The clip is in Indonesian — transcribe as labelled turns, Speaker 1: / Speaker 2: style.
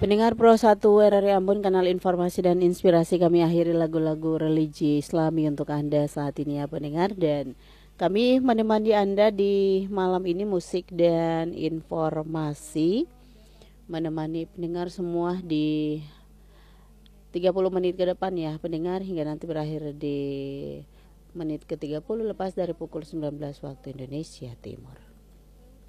Speaker 1: Pendengar Pro 1 RRI Ambon, kanal informasi dan inspirasi, kami akhiri lagu-lagu religi Islami untuk Anda saat ini ya pendengar. Dan kami menemani Anda di malam ini musik dan informasi. Menemani pendengar semua di 30 menit ke depan ya pendengar, hingga nanti berakhir di menit ke 30 lepas dari pukul 19 waktu Indonesia Timur.